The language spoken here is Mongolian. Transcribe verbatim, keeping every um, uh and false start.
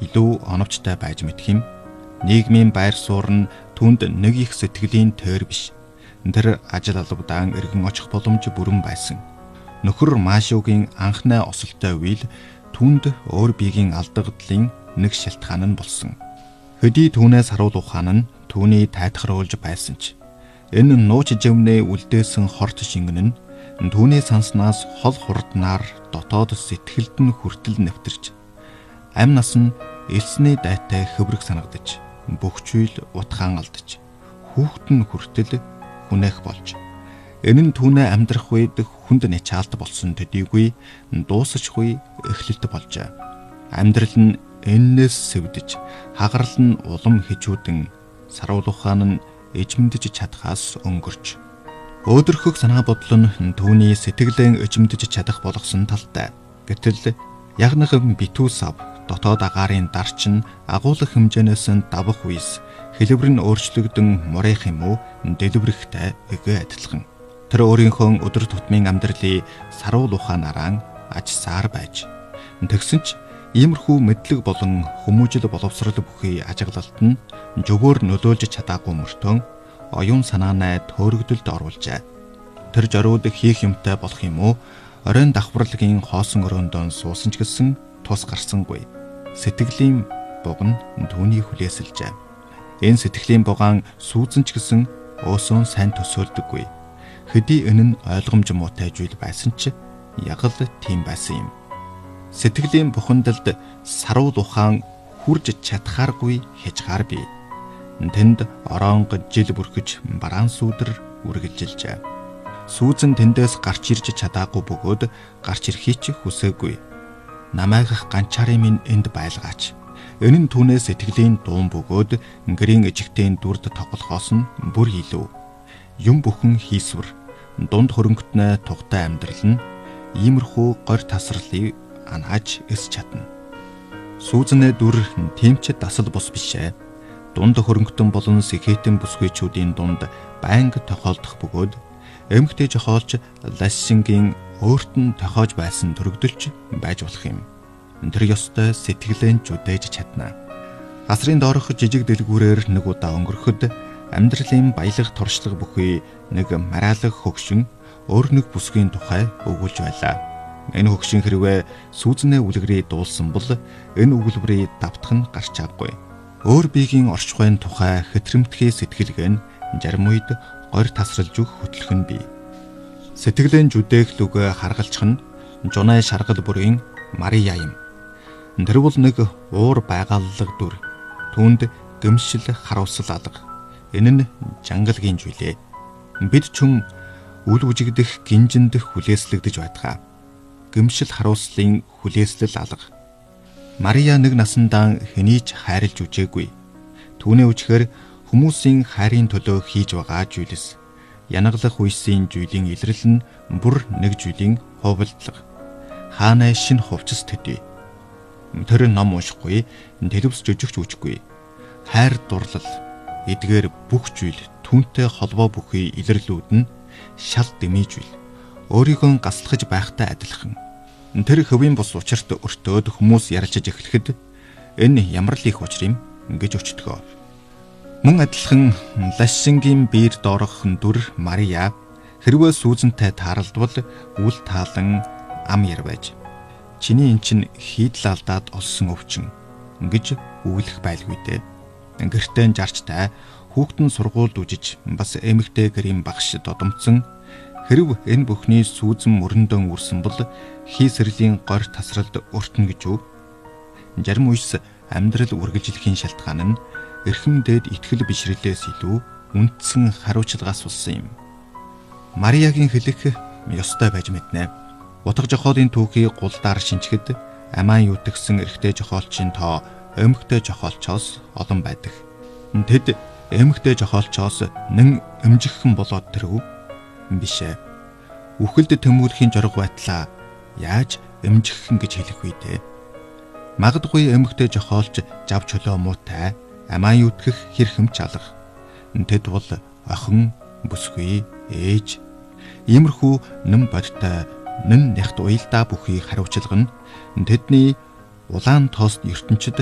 илүү оновчтой байж мэдэх юм. Нийгмийн байр суурь нь түүнд нэг их сэтгэлийн тойр биш. Тэр ажил албадаан эргэн очих боломж бүрэн байсан. Нөхөр Машуугийн анхны осолтой үйл түүнд өөр биеийн алдагдлын нэг шалтгаан нь болсон. Хөдий түүнээс харуул ухаан нь түүний тайтгаруулж байсан ч энэ нууч жимнээ үлдээсэн хорт шингэн нь түүний санснаас хол хурднаар дотоод сэтгэлд нь хүртэл нэвтэрч амь нас нь элсний дайтай хөврөг санагдаж бүх зүйл утгаан алдаж хүүхэд нь хүртэл хүнээх болж энэ нь түүнээ амьдрах үед хүнд нячаалт болсон төдийгүй дуусчихгүй эхлэлт болжээ. Амьдрал нь эннээс сэвдэж хагарал нь улам хижүүдэн саруул ухаан нь эжмэдэж чадхаас өнгөрч өөдрөхөх санаа бодол нь түүний сэтгэлэн эжмэдэж чадах болгосон талтай. Гэтэл ягнахын битүү сав дотоод агаарын дарчин агуулгах хэмжээнээс нь давах үес хэлбэр нь өөрчлөгдөн мурих юм уу дэлбэрэхтэй эгэ адилхан. Тэр өөрийнхөө өдөр тутмын амьдралыг саруул ухаанаараа ажсаар байж тэгсэн ч иймэрхүү мэдлэг болон хүмүүжил боловсрол бүхий ажиглалт нь зөвөр нөлөөлж чадаагүй мөртөө оюун санаанаа төөрөгдөлд оруулжээ. Тэр жорууд хийх юмтай болох юм уу? Оройн давхарлагын хоосон өрөөндөө суусан ч гэсэн тус гарсангүй. Сэтгэлийн буган түүний хүлээсэлжээ. Энэ сэтгэлийн бугаан сүүзэн ч гэсэн өөсөө сайн төсөөлдөггүй. Хэдий энэ нь ойлгомж муутай зүйл байсан ч яг л тийм байсан юм. Сэтгэлийн бухимдалд саруул ухаан хүрж чадхааргүй хязгаар бий. Тэнд оронго жил бүрхэж бараан сүудэр үргэлжилжээ. Сүүзэн тэндээс гарч ирж чадаагүй бөгөөд гарч ирэхийг ч хүсээгүй. Намайгах ганчаарын минь энд байлгаач. Энэ нь түүнээ сэтгэлийн дуун бөгөөд гэрийн эжигтэйн дүрд тоглохоос нь бүр илүү. Юм бүхэн хийсвэр дунд хөрөнгөтнөө тугтай амьдрал нь иймэрхүү гор тасралыг анааж эс чадна. Сүүзэнэ дүр тэмчэд дасал бус бишээ. Дунд хөрөнгөтөн болон сэхэтэн бүсгүйчүүдийн дунд байнга тохиолдох бөгөөд эмгтэй жохоолч Лассингийн өөрт нь тохиож байсан төрөгдөлч байж болох юм. Тэр ёстой сэтгэлэн жүдээж чадна. Асрын доорох жижиг дэлгүүрээр нэг удаа өнгөрөхөд амьдралын баялаг туршлага бүхий нэг мараалаг хөгшин өөр нэг бүсгийн тухай өгүүлж байлаа. Энэ хөгшин хэрвээ сүүзнээ үлгэрээ дуулсан бол энэ өгүүлбэрийг давтах нь гарч чадахгүй. Өөр биегийн орчхойн тухай хэтрэмтгий сэтгэлгээ нь зарим үед гор тасралж өг хөтлөх нь бий. Сэтгэлэн жүдээх лүгэ харгалчих нь жунай шаргал бүрийн Мария юм. Тэр бол нэг уур байгааллаг дүр. Түүнд гэмшил харуулсал алга. Энэ нь жангалгийн зүйлээ. Бид чүн үл үжигдэх гинжиндэх хүлээслэгдэж байдгаа. Гэмшил харуулслын хүлээслэл алга. Мария нэг насандаа хэний ч хайрлж үжээгүй. Түүний үжихээр хүмүүсийн хайрын төлөө хийж байгаа зүйлс янаглах үеийн зүйлийн илрэл нь бүр нэг зүйлийн хувилдлага. Хаанаа шин хувцас төдий. Тэр ном уншихгүй, телевиз жижигч үзэхгүй. Хайр дурлал, эдгээр бүх зүйл түүнтэй холбоо бүхий илэрлүүд нь шал дэмийжвэл өөрийгөө гаслахж байхтай адилхан. Тэр хөвийн бус учирт өртөөд хүмүүс ярилцаж эхлэхэд энэ ямар л их учир юм гэж өчтгөө. Мөн адилхан Лассингийн биер доорох дүр Мария хэрвээ сүүзэнтэй тааралдвал үл таалан ам яр байж. Чиний эн чин хийдл алдаад олсон өвчин гэж үглэх байлгүй дээ. Гэртээ жарчтай хүүхдэн сургуульд үжиж бас эмэгтэй гэрийн багш додомцсон хэрв энэ бүхний сүүзэн мөрөндөө үрсэн бол хийсрэлийн гор тасралд өртөн гэж үү? Зарим үес амьдрал үргэлжлэхийн шалтгаан нь эрхэм дээд итгэл бишрэлээс илүү үндсэн хариуцлагаас болсон юм. Мариягийн хэлэх ёстой байж мэднэ. Утга жохоолын түүхийг гулдаар шинжихэд амаан юутгсэн эрэгтэй жохоолчийн тоо эмэгтэй жохоолчоос олон байдаг. Тэд эмэгтэй жохоолчоос нэн эмжигхэн болоод тэрв биш ээ. Үхэлд төмөөлхийн жорго байтлаа яаж эмжигхэн гэж хэлэх вэ дээ? Магадгүй эмэгтэй жохоолч жав чөлөө муутай амаан юутгэх хэрхэм чалах. Тэд бол охин, бүсгүй, ээж иймэрхүү нэм бодтой нэн нягт уялдаа бүхий хариуцлага нь тэдний улаан тоост ертөнцид